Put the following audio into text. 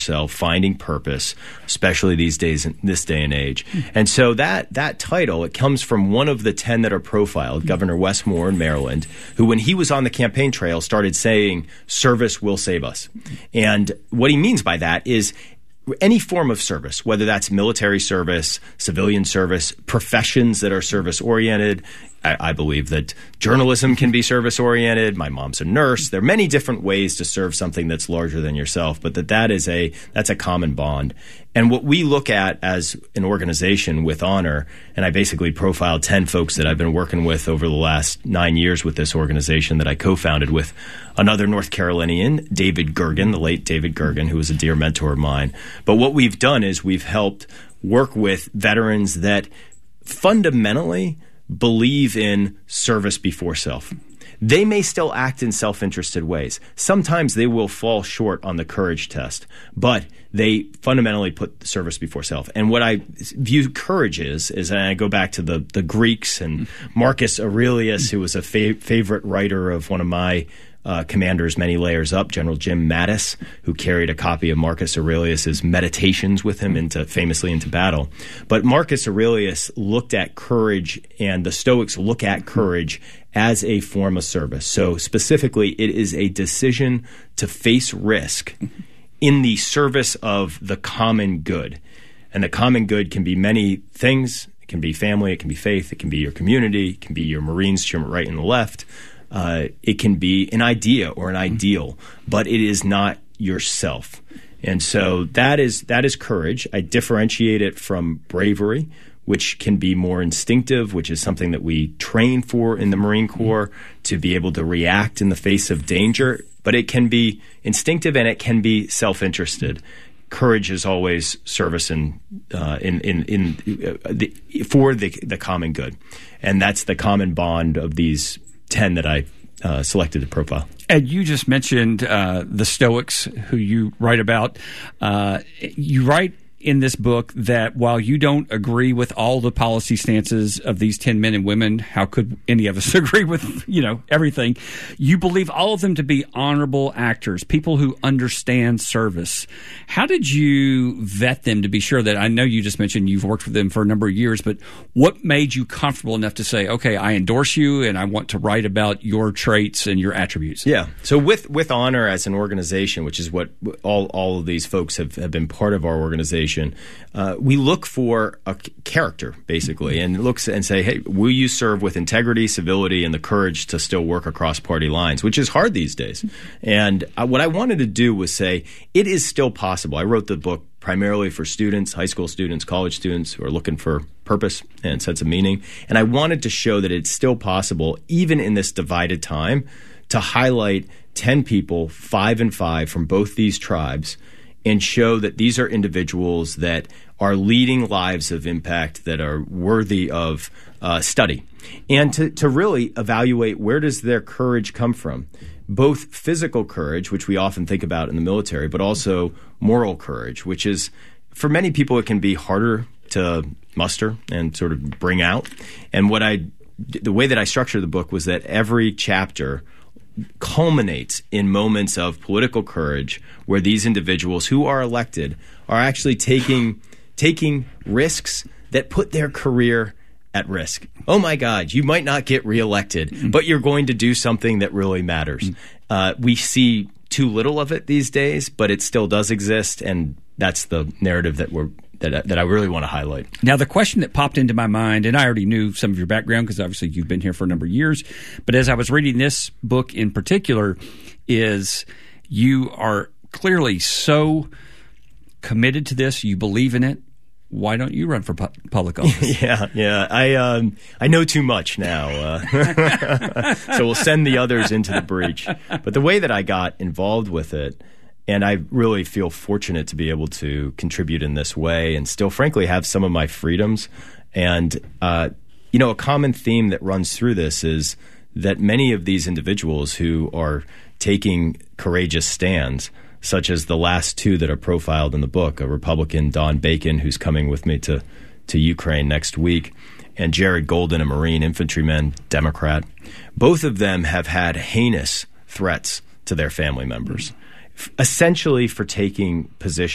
yourself, finding purpose, especially these days, in this day and age. And so that title, it comes from one of the 10 that are profiled, Governor Wes Moore in Maryland, who, when he was on the campaign trail, started saying, "Service will save us." And what he means by that is any form of service, whether that's military service, civilian service, professions that are service-oriented. I believe that journalism can be service-oriented. My mom's a nurse. There are many different ways to serve something that's larger than yourself, but that's a common bond. And what we look at as an organization with Honor, and I basically profiled 10 folks that I've been working with over the last 9 years with this organization that I co-founded with another North Carolinian, David Gergen, the late David Gergen, who was a dear mentor of mine. But what we've done is we've helped work with veterans that fundamentally believe in service before self. They may still act in self-interested ways. Sometimes they will fall short on the courage test, but they fundamentally put service before self. And what I view courage is and I go back to the Greeks and Marcus Aurelius, who was a favorite writer of one of my commanders many layers up, General Jim Mattis, who carried a copy of Marcus Aurelius's Meditations with him famously into battle. But Marcus Aurelius looked at courage, and the Stoics look at courage as a form of service. So specifically, it is a decision to face risk in the service of the common good. And the common good can be many things. It can be family, it can be faith, it can be your community, it can be your Marines to your right and the left. It can be an idea or an ideal, but it is not yourself. And so that is courage. I differentiate it from bravery, which can be more instinctive, which is something that we train for in the Marine Corps to be able to react in the face of danger. But it can be instinctive and it can be self-interested. Courage is always service for the common good, and that's the common bond of these 10 that I selected to profile. And you just mentioned the Stoics, who you write about. You write in this book that while you don't agree with all the policy stances of these 10 men and women, how could any of us agree with, everything? You believe all of them to be honorable actors, people who understand service. How did you vet them to be sure that, I know you just mentioned you've worked with them for a number of years, but what made you comfortable enough to say, okay, I endorse you and I want to write about your traits and your attributes? Yeah. So with Honor as an organization, which is what all of these folks have been part of our organization, we look for a character, basically, and looks and say, hey, will you serve with integrity, civility, and the courage to still work across party lines, which is hard these days. And what I wanted to do was say, it is still possible. I wrote the book primarily for students, high school students, college students who are looking for purpose and sense of meaning. And I wanted to show that it's still possible, even in this divided time, to highlight 10 people, 5 and 5 from both these tribes, and show that these are individuals that are leading lives of impact that are worthy of study. And to really evaluate, where does their courage come from? Both physical courage, which we often think about in the military, but also moral courage, which is, for many people, it can be harder to muster and sort of bring out. And the way that I structured the book was that every chapter culminates in moments of political courage where these individuals who are elected are actually taking risks that put their career at risk. Oh my God, you might not get reelected, but you're going to do something that really matters. We see too little of it these days, but it still does exist, and that's the narrative that I really want to highlight. Now, the question that popped into my mind, and I already knew some of your background because obviously you've been here for a number of years, but as I was reading this book in particular, is you are clearly so committed to this, you believe in it. Why don't you run for public office? Yeah. I know too much now, so we'll send the others into the breach. But the way that I got involved with it, and I really feel fortunate to be able to contribute in this way and still, frankly, have some of my freedoms. And, a common theme that runs through this is that many of these individuals who are taking courageous stands, such as the last 2 that are profiled in the book, a Republican, Don Bacon, who's coming with me to Ukraine next week, and Jared Golden, a Marine infantryman, Democrat. Both of them have had heinous threats to their family members, essentially for taking positions